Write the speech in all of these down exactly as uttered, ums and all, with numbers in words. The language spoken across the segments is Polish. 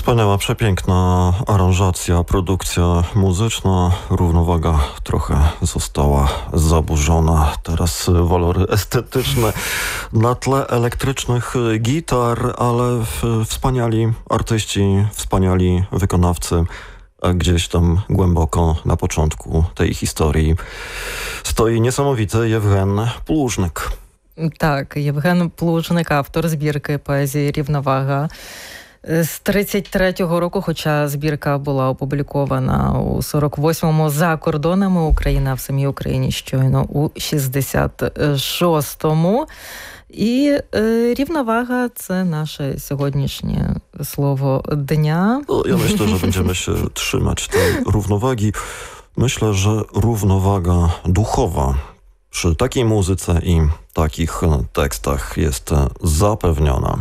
Wspaniała, przepiękna aranżacja, produkcja muzyczna, równowaga trochę została zaburzona. Teraz walory estetyczne na tle elektrycznych gitar, ale wspaniali artyści, wspaniali wykonawcy. A gdzieś tam głęboko na początku tej historii stoi niesamowity Євген Плужник. Так, Євген Плужник, автор збірки поезії «Рівновага». З тридцять третього року, хоча збірка була опублікована у сорок восьмому за кордонами України, а в самій Україні щойно у шістдесят шостому. І е, рівновага – це наше сьогоднішнє слово dnia. No, ja myślę, że będziemy się trzymać tej równowagi. Myślę, że równowaga duchowa przy takiej muzyce i takich tekstach jest zapewniona.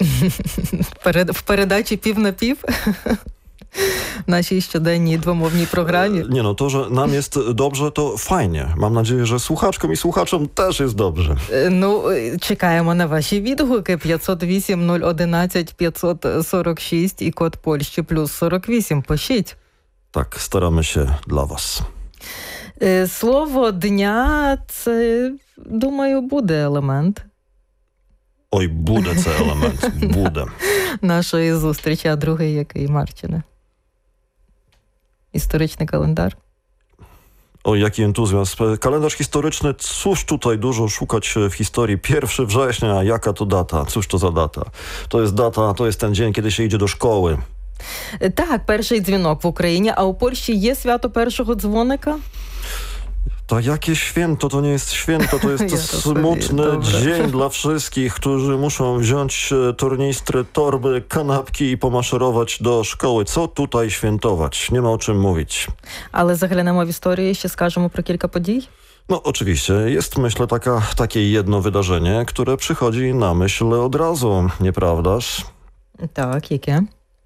В передачі «Пів на пів» naszej щоденній двомовній програмі. Nie no, to, że nam jest dobrze, to fajnie. Mam nadzieję, że słuchaczkom i słuchaczom też jest dobrze. Ну, чекаємо на ваші відгуки. п'ятсот вісім нуль одинадцять п'ятсот сорок шість і код Польщі плюс сорок вісім. Пишіть. Tak, staramy się dla was. Слово «дня» – це, думаю, буде елемент. Ой, буде це елемент, буде. Нашої зустрічі, а другий який, Марчине? Historyczny kalendarz? O, jaki entuzjazm. Kalendarz historyczny, cóż tutaj dużo szukać w historii. pierwszego września, jaka to data? Cóż to za data? To jest data, to jest ten dzień, kiedy się idzie do szkoły. Так, перший дзвінок в Україні, а у Польщі є свято першого дзвоника? To jakie święto? To nie jest święto, to jest Ja to smutny sobie, dzień dla wszystkich, którzy muszą wziąć tornistry, torby, kanapki i pomaszerować do szkoły. Co tutaj świętować? Nie ma o czym mówić. Але заглянемо в історію і ще скажемо про кілька подій? No oczywiście, jest myślę taka, takie jedno wydarzenie, które przychodzi na myśl od razu, nieprawdaż? Так, яке?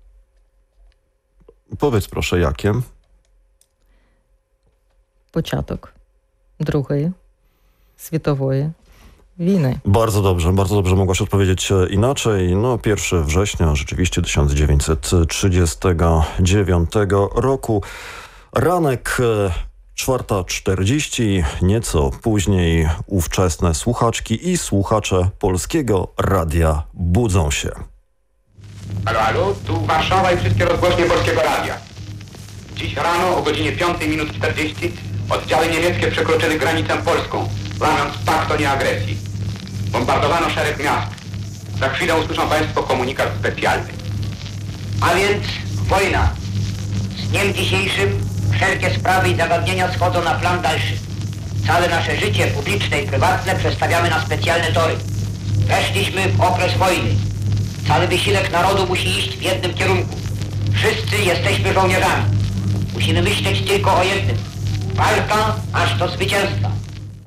Powiedz proszę, jakie? Початок Другої світової wojny. Bardzo dobrze, bardzo dobrze mogłaś odpowiedzieć inaczej. No, pierwszego września rzeczywiście tysiąc dziewięćset trzydziestego dziewiątego roku. Ranek czwarta czterdzieści, nieco później ówczesne słuchaczki i słuchacze Polskiego Radia budzą się. Halo, halo, tu Warszawa i wszystkie rozgłośnie Polskiego Radia. Dziś rano o godzinie piątej minut czterdzieści oddziały niemieckie przekroczyły granicę polską, łamiąc pakt o nieagresji. Bombardowano szereg miast. Za chwilę usłyszą Państwo komunikat specjalny. A więc wojna. Z dniem dzisiejszym wszelkie sprawy i zagadnienia schodzą na plan dalszy. Całe nasze życie publiczne i prywatne przestawiamy na specjalne tory. Weszliśmy w okres wojny. Cały wysiłek narodu musi iść w jednym kierunku. Wszyscy jesteśmy żołnierzami. Musimy myśleć tylko o jednym. Walka aż do zwycięstwa.